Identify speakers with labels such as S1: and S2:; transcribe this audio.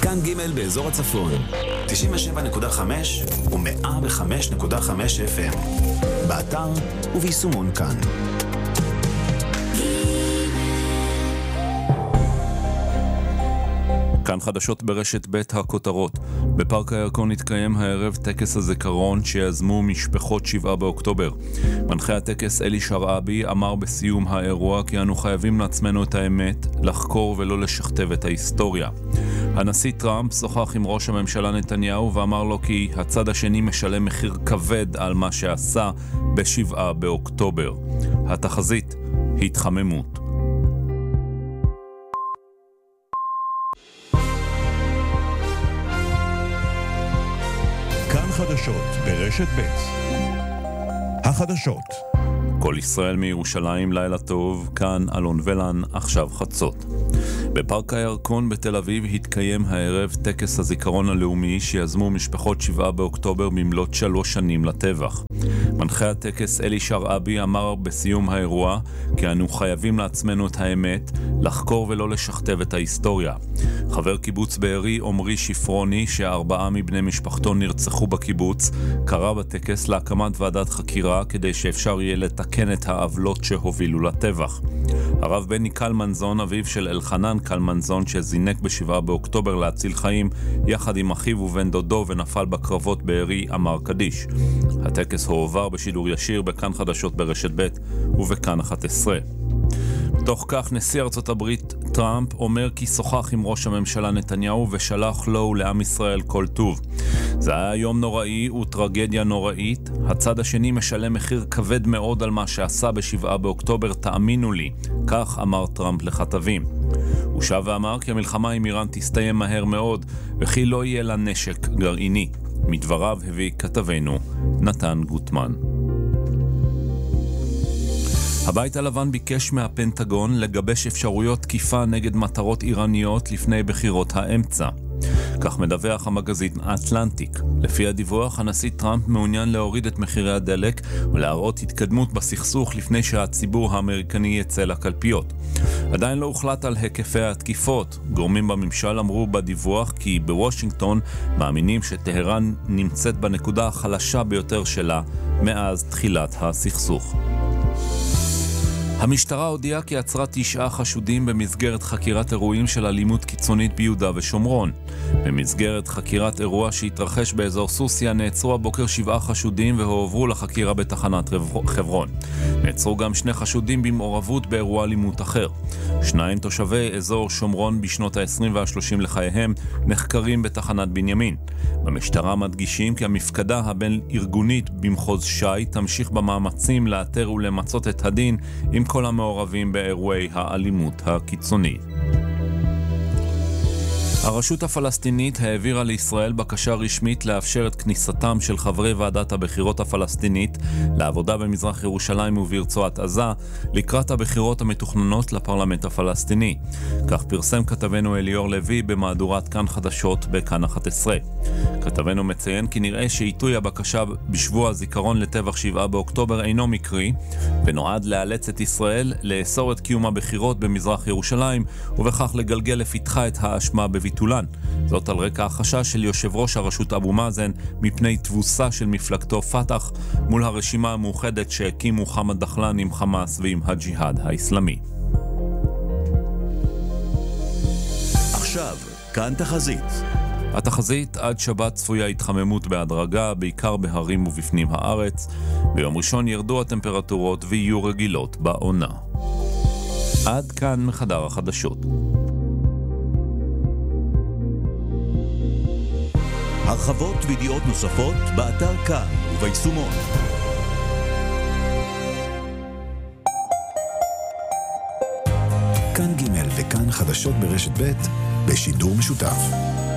S1: כאן ג' באזור הצפון, 97.5 ו-105.5 FM. באתר וביישומון כאן.
S2: כאן חדשות ברשת ב' הכותרות. בפארק הירקון התקיים הערב טקס הזיכרון שיזמו משפחות 7 באוקטובר. מנחה הטקס אלי שרעבי אמר בסיום האירוע כי אנו חייבים לעצמנו את האמת, לחקור ולא לשכתב את ההיסטוריה. הנשיא טראמפ שוחח עם ראש הממשלה נתניהו ואמר לו כי הצד השני משלם מחיר כבד על מה שעשה ב7 באוקטובר. התחזית, התחממות.
S3: כאן חדשות ברשת ב' החדשות.
S2: כל ישראל מירושלים, לילה טוב, כאן אלון ולן, עכשיו חצות. בפארק הירקון בתל אביב התקיים הערב טקס הזיכרון הלאומי שיזמו משפחות 7 באוקטובר במלאת 3 שנים לטבח. מנחה הטקס אלי שרעבי אמר בסיום האירוע כי אנו חייבים לעצמנו את האמת, לחקור ולא לשכתב את ההיסטוריה. חבר קיבוץ בארי עומרי שפרוני, ש4 מבני משפחתו נרצחו בקיבוץ, קרא בטקס להקמת ועדת חקירה כדי שאפשר יהיה לתקן את העוולות שהובילו לטבח. הרב בני קלמנזון, אביו של אלחנן קלמנזון שזינק ב7 באוקטובר להציל חיים, יחד עם אחיו ובן דודו ונפל בקרבות בארי, אמר קדיש. הטקס הועבר בשידור ישיר בכאן חדשות ברשת ב' ובכאן 11. בתוך כך נשיא ארצות הברית טראמפ אומר כי שוחח עם ראש הממשלה נתניהו ושלח לו ולעם ישראל כל טוב. זה היה יום נוראי וטרגדיה נוראית. הצד השני משלם מחיר כבד מאוד על מה שעשה ב7 באוקטובר, תאמינו לי, כך אמר טראמפ לכתבים. הוא שב ואמר כי המלחמה עם איראן תסתיים מהר מאוד וכי לא יהיה לה נשק גרעיני. מדבריו הביא כתבנו נתן גוטמן. הבית הלבן ביקש מהפנטגון לגבש אפשרויות תקיפה נגד מטרות איראניות לפני בחירות האמצע. כך מדווח המגזין אטלנטיק. לפי הדיווח, הנשיא טראמפ מעוניין להוריד את מחירי הדלק ולהראות התקדמות בסכסוך לפני שהציבור האמריקני יצא לקלפיות. עדיין לא הוחלט על היקפי התקיפות. גורמים בממשל אמרו בדיווח כי בוושינגטון מאמינים שטהרן נמצאת בנקודה החלשה ביותר שלה מאז תחילת הסכסוך. המשטרה הודיעה כי עצרה 9 חשודים במסגרת חקירת אירועים של אלימות קיצונית ביהודה ושומרון. במסגרת חקירת אירוע שהתרחש באזור סוסיה נעצרו הבוקר 7 חשודים והועברו לחקירה בתחנת חברון. נעצרו גם 2 חשודים במעורבות באירוע אלימות אחר. 2 תושבי אזור שומרון בשנות ה-20 וה-30 לחייהם נחקרים בתחנת בנימין. במשטרה מדגישים כי המפקדה הבין ארגונית במחוז שי תמשיך במאמצים לאתר ולמצות את הדין עם כל המעורבים באירועי האלימות הקיצונית. הרשות הפלסטינית העבירה לישראל בקשה רשמית לאפשר את כניסתם של חברי ועדת הבחירות הפלסטינית לעבודה במזרח ירושלים וברצועת עזה לקראת הבחירות המתוכננות לפרלמנט הפלסטיני. כך פרסם כתבנו אליאור לוי במהדורת כאן חדשות בכאן 11. כתבנו מציין כי נראה שעיתוי הבקשה בשבוע הזיכרון לטבח 7 באוקטובר אינו מקרי ונועד לאלץ את ישראל לאסור את קיום הבחירות במזרח ירושלים ובכך לגלגל לפתחה את האשמה בביטולן. זאת על רקע החשש של יושב ראש הרשות אבו מאזן מפני תבוסה של מפלגתו פתח מול הרשימה המאוחדת שהקים מוחמד דחלן עם חמאס ועם הג'יהאד האסלאמי.
S3: עכשיו, כאן תחזית.
S2: התחזית עד שבת צפויה התחממות בהדרגה, בעיקר בהרים ובפנים הארץ. ביום ראשון ירדו הטמפרטורות ויהיו רגילות בעונה. עד כאן מחדר החדשות.
S3: הרחבות וידיעות נוספות באתר כאן וביישומון.
S1: כאן ג' וכאן חדשות ברשת ב' בשידור משותף.